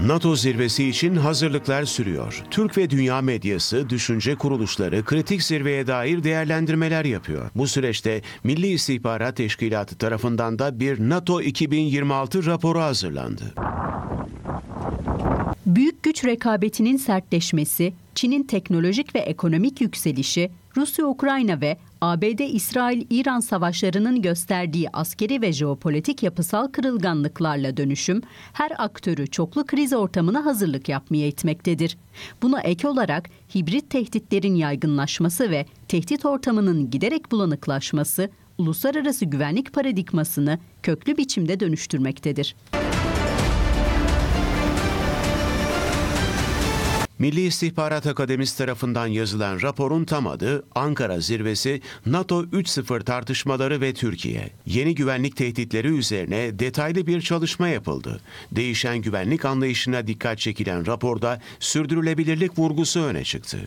NATO zirvesi için hazırlıklar sürüyor. Türk ve dünya medyası, düşünce kuruluşları kritik zirveye dair değerlendirmeler yapıyor. Bu süreçte Milli İstihbarat Teşkilatı tarafından da bir NATO 2026 raporu hazırlandı. Büyük güç rekabetinin sertleşmesi, Çin'in teknolojik ve ekonomik yükselişi, Rusya-Ukrayna ve ABD-İsrail-İran savaşlarının gösterdiği askeri ve jeopolitik yapısal kırılganlıklarla dönüşüm, her aktörü çoklu kriz ortamına hazırlık yapmaya itmektedir. Buna ek olarak hibrit tehditlerin yaygınlaşması ve tehdit ortamının giderek bulanıklaşması, uluslararası güvenlik paradigmasını köklü biçimde dönüştürmektedir. Milli İstihbarat Akademisi tarafından yazılan raporun tam adı Ankara Zirvesi, NATO 3.0 tartışmaları ve Türkiye. Yeni güvenlik tehditleri üzerine detaylı bir çalışma yapıldı. Değişen güvenlik anlayışına dikkat çekilen raporda sürdürülebilirlik vurgusu öne çıktı.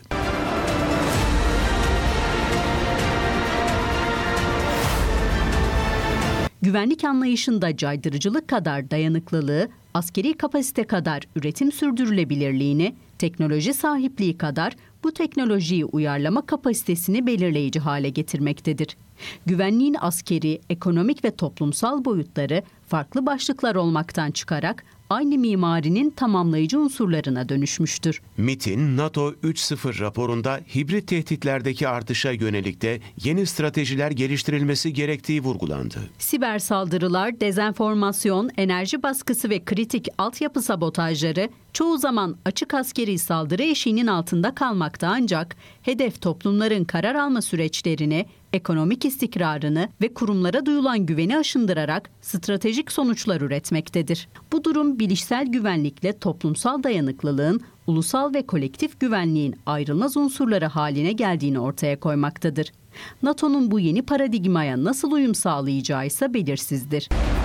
Güvenlik anlayışında caydırıcılık kadar dayanıklılığı, askeri kapasite kadar üretim sürdürülebilirliğini, teknoloji sahipliği kadar bu teknolojiyi uyarlama kapasitesini belirleyici hale getirmektedir. Güvenliğin askeri, ekonomik ve toplumsal boyutları farklı başlıklar olmaktan çıkarak aynı mimarinin tamamlayıcı unsurlarına dönüşmüştür. MİT'in NATO 3.0 raporunda hibrit tehditlerdeki artışa yönelik de yeni stratejiler geliştirilmesi gerektiği vurgulandı. Siber saldırılar, dezenformasyon, enerji baskısı ve kritik altyapı sabotajları çoğu zaman açık askeri saldırı eşiğinin altında kalmakta, ancak hedef toplumların karar alma süreçlerini, ekonomik istikrarını ve kurumlara duyulan güveni aşındırarak stratejik sonuçlar üretmektedir. Bu durum bilişsel güvenlikle toplumsal dayanıklılığın, ulusal ve kolektif güvenliğin ayrılmaz unsurları haline geldiğini ortaya koymaktadır. NATO'nun bu yeni paradigmaya nasıl uyum sağlayacağı ise belirsizdir.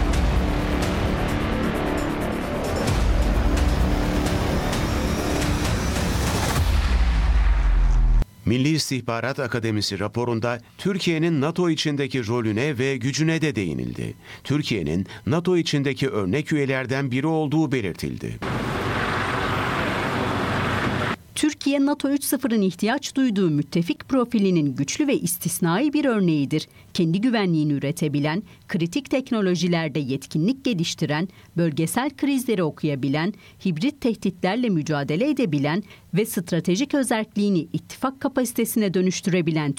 Milli İstihbarat Akademisi raporunda Türkiye'nin NATO içindeki rolüne ve gücüne de değinildi. Türkiye'nin NATO içindeki örnek üyelerden biri olduğu belirtildi. Türkiye, NATO 3.0'ın ihtiyaç duyduğu müttefik profilinin güçlü ve istisnai bir örneğidir. Kendi güvenliğini üretebilen, kritik teknolojilerde yetkinlik geliştiren, bölgesel krizleri okuyabilen, hibrit tehditlerle mücadele edebilen ve stratejik özelliğini ittifak kapasitesine dönüştürebilen